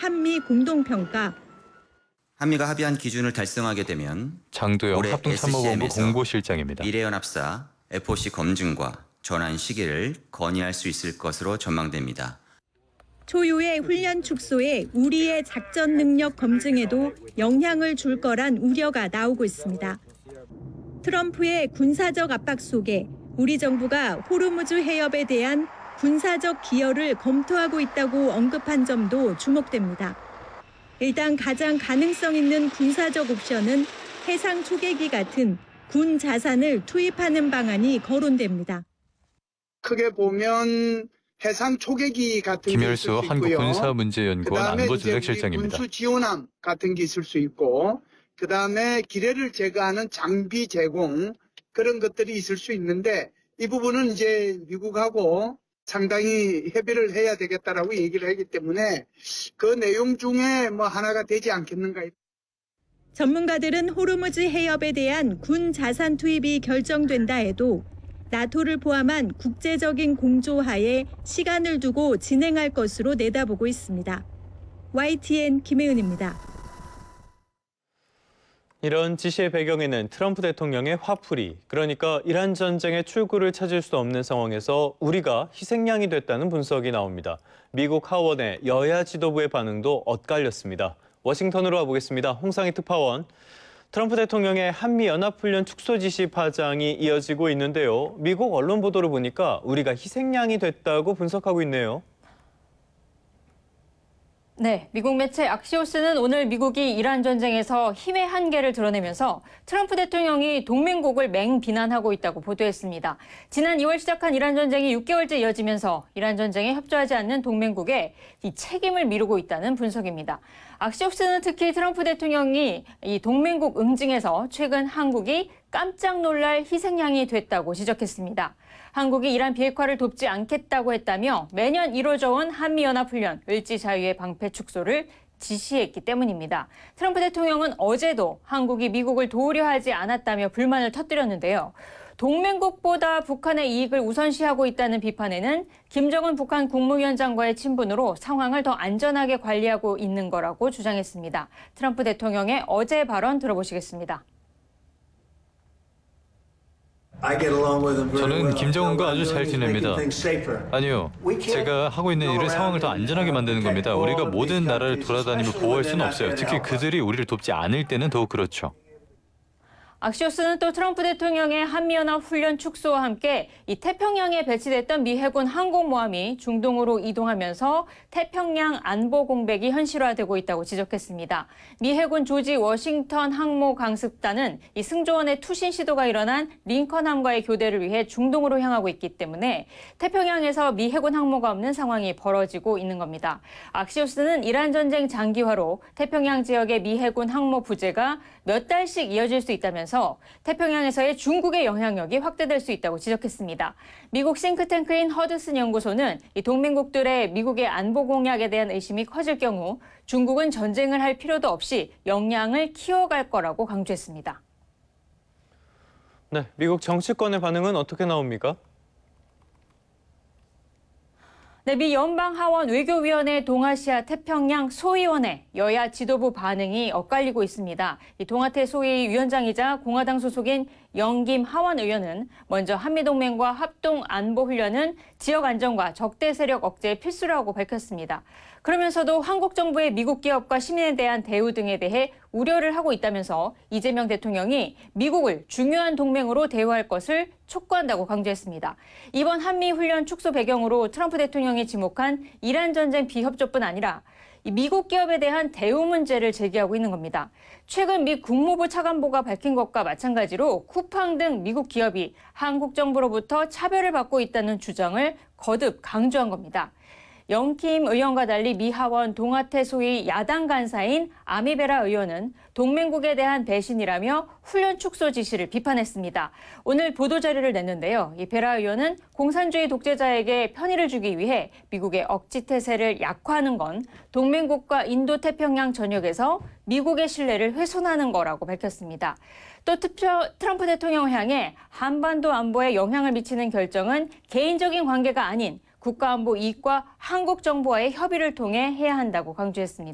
한미 공동평가. 한미가 합의한 기준을 달성하게 되면 장도영 올해 합동참모본부 SCM에서 공보실장입니다. 미래연합사 FOC 검증과 전환 시기를 건의할 수 있을 것으로 전망됩니다. 초유의 훈련 축소에 우리의 작전 능력 검증에도 영향을 줄 거란 우려가 나오고 있습니다. 트럼프의 군사적 압박 속에 우리 정부가 호르무즈 해협에 대한 군사적 기여를 검토하고 있다고 언급한 점도 주목됩니다. 일단 가장 가능성 있는 군사적 옵션은 해상 초계기 같은 군 자산을 투입하는 방안이 거론됩니다. 크게 보면 해상 초계기 같은 게 있을 수 김열수 있고요. 한국군사문제연구원 안보조작실장입니다. 군수 지원함 같은 게 있을 수 있고, 그다음에 기뢰를 제거하는 장비 제공 그런 것들이 있을 수 있는데 이 부분은 이제 미국하고 상당히 협의를 해야 되겠다라고 얘기를 하기 때문에 그 내용 중에 뭐 하나가 되지 않겠는가. 전문가들은 호르무즈 해협에 대한 군 자산 투입이 결정된다 해도 나토를 포함한 국제적인 공조하에 시간을 두고 진행할 것으로 내다보고 있습니다. YTN 김혜은입니다. 이런 지시의 배경에는 트럼프 대통령의 화풀이, 그러니까 이란 전쟁의 출구를 찾을 수 없는 상황에서 우리가 희생양이 됐다는 분석이 나옵니다. 미국 하원의 여야 지도부의 반응도 엇갈렸습니다. 워싱턴으로 와보겠습니다. 홍상희 특파원. 트럼프 대통령의 한미연합훈련 축소 지시 파장이 이어지고 있는데요. 미국 언론 보도를 보니까 우리가 희생양이 됐다고 분석하고 있네요. 네, 미국 매체 악시오스는 오늘 미국이 이란 전쟁에서 힘의 한계를 드러내면서 트럼프 대통령이 동맹국을 맹비난하고 있다고 보도했습니다. 지난 2월 시작한 이란 전쟁이 6개월째 이어지면서 이란 전쟁에 협조하지 않는 동맹국에 이 책임을 미루고 있다는 분석입니다. 악시오스는 특히 트럼프 대통령이 이 동맹국 응징에서 최근 한국이 깜짝 놀랄 희생양이 됐다고 지적했습니다. 한국이 이란 비핵화를 돕지 않겠다고 했다며 매년 이뤄져 온 한미연합훈련 을지 자유의 방패 축소를 지시했기 때문입니다. 트럼프 대통령은 어제도 한국이 미국을 도우려 하지 않았다며 불만을 터뜨렸는데요. 동맹국보다 북한의 이익을 우선시하고 있다는 비판에는 김정은 북한 국무위원장과의 친분으로 상황을 더 안전하게 관리하고 있는 거라고 주장했습니다. 트럼프 대통령의 어제 발언 들어보시겠습니다. 저는 김정은과 아주 잘 지냅니다. 아니요, 제가 하고 있는 일은 상황을 더 안전하게 만드는 겁니다. 우리가 모든 나라를 돌아다니며 보호할 수는 없어요. 특히 그들이 우리를 돕지 않을 때는 더욱 그렇죠. 악시오스는 또 트럼프 대통령의 한미연합 훈련 축소와 함께 이 태평양에 배치됐던 미 해군 항공모함이 중동으로 이동하면서 태평양 안보 공백이 현실화되고 있다고 지적했습니다. 미 해군 조지 워싱턴 항모 강습단은 이 승조원의 투신 시도가 일어난 링컨함과의 교대를 위해 중동으로 향하고 있기 때문에 태평양에서 미 해군 항모가 없는 상황이 벌어지고 있는 겁니다. 악시오스는 이란 전쟁 장기화로 태평양 지역의 미 해군 항모 부재가 몇 달씩 이어질 수 있다면서 태평양에서의 중국의 영향력이 확대될 수 있다고 지적했습니다. 미국 싱크탱크인 허드슨 연구소는 이 동맹국들의 미국의 안보 공약에 대한 의심이 커질 경우 중국은 전쟁을 할 필요도 없이 역량을 키워갈 거라고 강조했습니다. 네, 미국 정치권의 반응은 어떻게 나옵니까? 네, 미 연방하원 외교위원회 동아시아 태평양 소위원회 여야 지도부 반응이 엇갈리고 있습니다. 이 동아태 소위 위원장이자 공화당 소속인 영김 하원 의원은 먼저 한미동맹과 합동안보훈련은 지역 안정과 적대 세력 억제에 필수라고 밝혔습니다. 그러면서도 한국 정부의 미국 기업과 시민에 대한 대우 등에 대해 우려를 하고 있다면서 이재명 대통령이 미국을 중요한 동맹으로 대우할 것을 촉구한다고 강조했습니다. 이번 한미훈련 축소 배경으로 트럼프 대통령이 지목한 이란 전쟁 비협조뿐 아니라 미국 기업에 대한 대우 문제를 제기하고 있는 겁니다. 최근 미 국무부 차관보가 밝힌 것과 마찬가지로 쿠팡 등 미국 기업이 한국 정부로부터 차별을 받고 있다는 주장을 거듭 강조한 겁니다. 영킴 의원과 달리 미 하원 동아태 소위 야당 간사인 아미베라 의원은 동맹국에 대한 배신이라며 훈련 축소 지시를 비판했습니다. 오늘 보도자료를 냈는데요. 이 베라 의원은 공산주의 독재자에게 편의를 주기 위해 미국의 억지태세를 약화하는 건 동맹국과 인도태평양 전역에서 미국의 신뢰를 훼손하는 거라고 밝혔습니다. 또 트럼프 대통령을 향해 한반도 안보에 영향을 미치는 결정은 개인적인 관계가 아닌 국가안보 이익과 한국 정부와의 협의를 통해 해야 한다고 강조했습니다.